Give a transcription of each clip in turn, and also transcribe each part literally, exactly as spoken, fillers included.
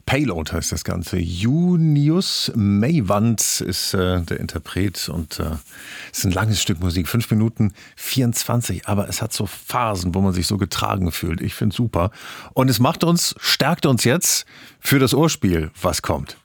Payload heißt das Ganze. Junius Meiwand ist äh, der Interpret und äh, es ist ein langes Stück Musik, fünf Minuten vierundzwanzig, aber es hat so Phasen, wo man sich so getragen fühlt. Ich finde es super. Und es macht uns, stärkt uns jetzt für das Ohrspiel, was kommt.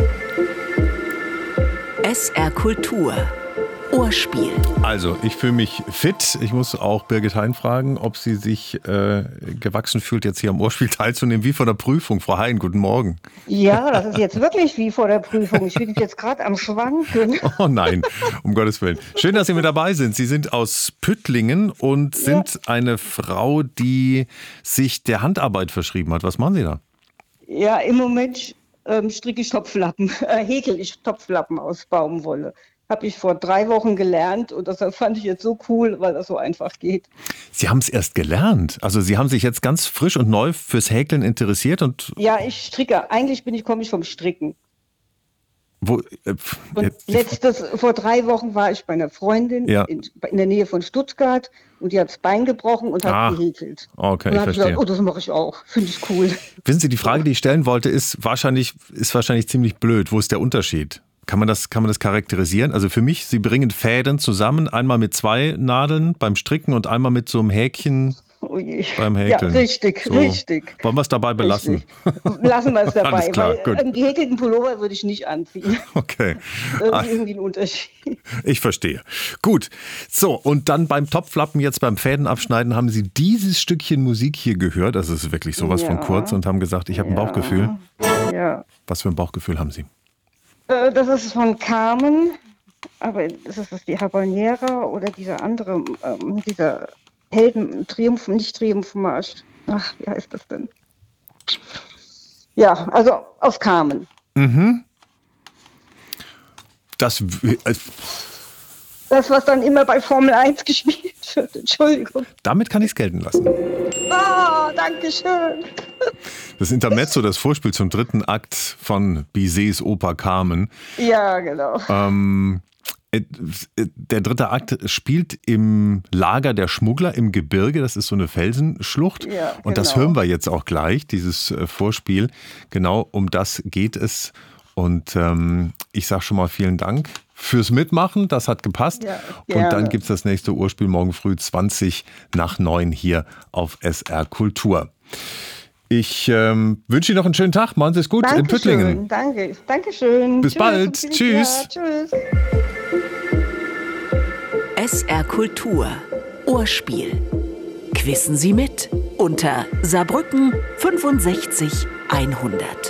S R Kultur. Ohrspiel. Also, ich fühle mich fit. Ich muss auch Birgit Hein fragen, ob sie sich äh, gewachsen fühlt, jetzt hier am Ohrspiel teilzunehmen, wie vor der Prüfung. Frau Hein, guten Morgen. Ja, das ist jetzt wirklich wie vor der Prüfung. Ich bin jetzt gerade am Schwanken. Oh nein, um Gottes Willen. Schön, dass Sie mit dabei sind. Sie sind aus Püttlingen und sind ja. eine Frau, die sich der Handarbeit verschrieben hat. Was machen Sie da? Ja, im Moment ähm, stricke ich Topflappen, äh, häkel ich Topflappen aus Baumwolle. Habe ich vor drei Wochen gelernt und das fand ich jetzt so cool, weil das so einfach geht. Sie haben es erst gelernt? Also Sie haben sich jetzt ganz frisch und neu fürs Häkeln interessiert? Und ja, ich stricke. Eigentlich bin ich, komme ich vom Stricken. Wo, äh, und letztes, vor drei Wochen war ich bei einer Freundin ja. in, in der Nähe von Stuttgart und die hat das Bein gebrochen und hat ah, gehäkelt. Okay, und ich verstehe. Gesagt, oh, das mache ich auch. Finde ich cool. Wissen Sie, die Frage, die ich stellen wollte, ist wahrscheinlich, ist wahrscheinlich ziemlich blöd. Wo ist der Unterschied? Kann man das, kann man das charakterisieren? Also für mich, Sie bringen Fäden zusammen, einmal mit zwei Nadeln beim Stricken und einmal mit so einem Häkchen oh je. beim Häkeln. Ja, richtig, so. richtig. Wollen wir es dabei belassen? Richtig. Lassen wir es dabei, Alles klar, weil gut. die häkelten Pullover würde ich nicht anziehen. Okay. Das ist irgendwie ein Unterschied. Ich verstehe. Gut. So, und dann beim Topflappen, jetzt beim Fädenabschneiden, haben Sie dieses Stückchen Musik hier gehört, das ist wirklich sowas ja. von kurz, und haben gesagt, ich habe ein ja. Bauchgefühl. Ja. Was für ein Bauchgefühl haben Sie? Das ist von Carmen, aber ist es die Habanera oder dieser andere, ähm, dieser Helden, Triumph, nicht Triumphmarsch. Ach, wie heißt das denn? Ja, also aus Carmen. Mhm. Das, äh, das, was dann immer bei Formel eins gespielt wird. Entschuldigung. Damit kann ich es gelten lassen. Ah, danke schön. Das Intermezzo, das Vorspiel zum dritten Akt von Bizets Oper Carmen. Ja, genau. Ähm, der dritte Akt spielt im Lager der Schmuggler im Gebirge. Das ist so eine Felsenschlucht. Ja, genau. Und das hören wir jetzt auch gleich, dieses Vorspiel. Genau um das geht es. Und ähm, ich sage schon mal vielen Dank fürs Mitmachen. Das hat gepasst. Ja, und dann gibt es das nächste Ohrspiel morgen früh zwanzig nach neun hier auf S R Kultur. Ich ähm, wünsche Ihnen noch einen schönen Tag. Machen Sie es gut Dankeschön, in Püttlingen. Danke, Dankeschön. Bis Tschüss, bald. Tschüss. Ja, tschüss. S R Kultur. Ohrspiel. Quissen Sie mit unter Saarbrücken fünfundsechzig hundert.